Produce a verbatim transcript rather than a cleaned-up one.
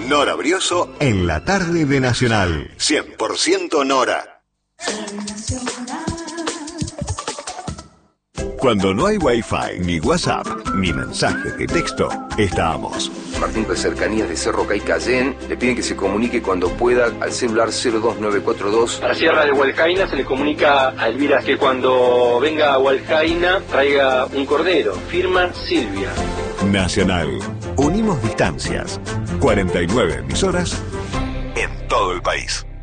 Nora Brioso en la tarde de Nacional. cien por ciento Nora. Cuando no hay Wi-Fi, ni WhatsApp, ni mensajes de texto, estamos. Martín de Cercanías de Cerro Caycayén le piden que se comunique cuando pueda al celular cero dos nueve cuatro dos. A la Sierra de Hualcaina se le comunica a Elvira que cuando venga a Hualcaina traiga un cordero. Firma Silvia. Nacional. Unimos distancias. cuarenta y nueve emisoras en todo el país.